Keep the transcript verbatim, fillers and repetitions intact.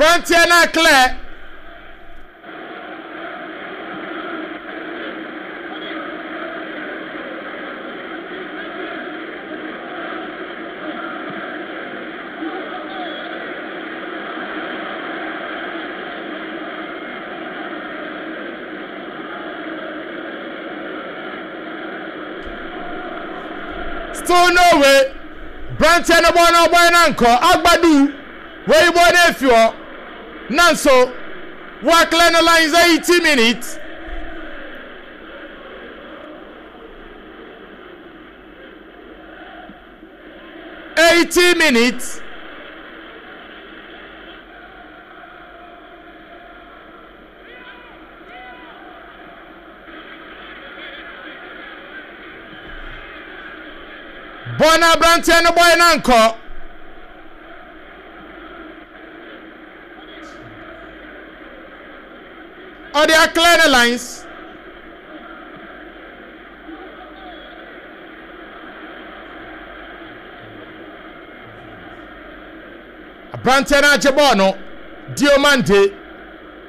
Brantia na clear. Still no way. Brantia na boy na boy na nko Agbadu. Where you boy if you Nanso work line lines eighty minutes. eighty minutes. Bona Brantia no boy na nko or they are clear lines. Brantia na Jebono Diomande